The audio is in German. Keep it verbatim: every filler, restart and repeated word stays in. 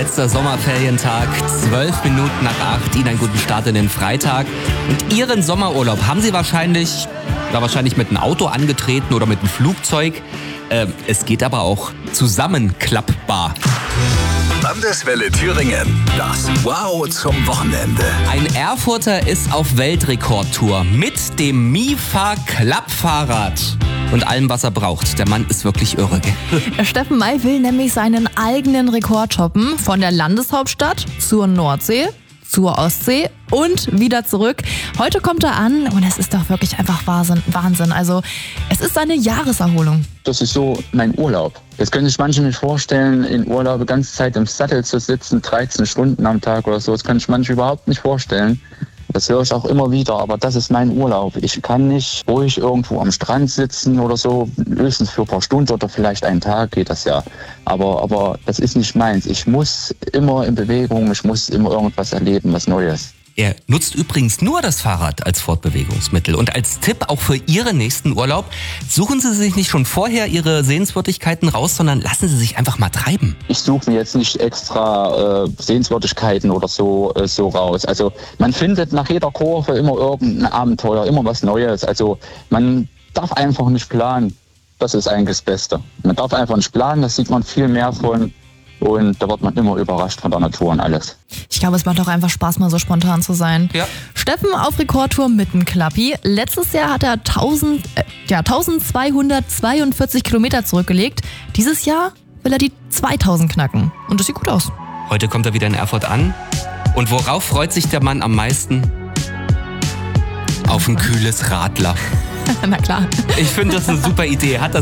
Letzter Sommerferientag, zwölf Minuten nach acht. Ihnen einen guten Start in den Freitag. Und Ihren Sommerurlaub haben Sie wahrscheinlich, ja, wahrscheinlich mit einem Auto angetreten oder mit einem Flugzeug. Äh, es geht aber auch zusammenklappbar. Landeswelle Thüringen. Das Wow zum Wochenende. Ein Erfurter ist auf Weltrekordtour mit dem Mifa Klappfahrrad und allem, was er braucht. Der Mann ist wirklich irre, gell? Steffen May will nämlich seinen eigenen Rekord toppen. Von der Landeshauptstadt zur Nordsee, zur Ostsee und wieder zurück. Heute kommt er an und es ist doch wirklich einfach Wahnsinn. Also es ist seine Jahreserholung. Das ist so mein Urlaub. Das können sich manche nicht vorstellen, in Urlaub die ganze Zeit im Sattel zu sitzen, dreizehn Stunden am Tag oder so. Das kann sich manche überhaupt nicht vorstellen. Das höre ich auch immer wieder, aber das ist mein Urlaub. Ich kann nicht ruhig irgendwo am Strand sitzen oder so, höchstens für ein paar Stunden oder vielleicht einen Tag geht das ja. Aber, aber das ist nicht meins. Ich muss immer in Bewegung, ich muss immer irgendwas erleben, was Neues. Er nutzt übrigens nur das Fahrrad als Fortbewegungsmittel. Und als Tipp auch für Ihren nächsten Urlaub, suchen Sie sich nicht schon vorher Ihre Sehenswürdigkeiten raus, sondern lassen Sie sich einfach mal treiben. Ich suche mir jetzt nicht extra äh, Sehenswürdigkeiten oder so, äh, so raus. Also man findet nach jeder Kurve immer irgendein Abenteuer, immer was Neues. Also man darf einfach nicht planen. Das ist eigentlich das Beste. Man darf einfach nicht planen, das sieht man viel mehr von. Und da wird man immer überrascht von der Natur und alles. Ich glaube, es macht auch einfach Spaß, mal so spontan zu sein. Ja. Steffen auf Rekordtour mit einem Klappi. Letztes Jahr hat er tausend, äh, ja, eintausendzweihundertzweiundvierzig Kilometer zurückgelegt. Dieses Jahr will er die zweitausend knacken. Und das sieht gut aus. Heute kommt er wieder in Erfurt an. Und worauf freut sich der Mann am meisten? Auf ein kühles Radler. Na klar. Ich finde das eine super Idee. Hat das